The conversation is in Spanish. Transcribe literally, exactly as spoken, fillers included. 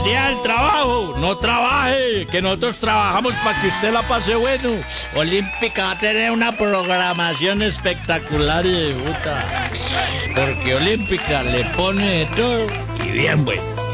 día del trabajo, no trabaje, que nosotros trabajamos para que usted la pase bueno. Olímpica va a tener una programación espectacular y de puta. Porque Olímpica le pone de todo y bien bueno.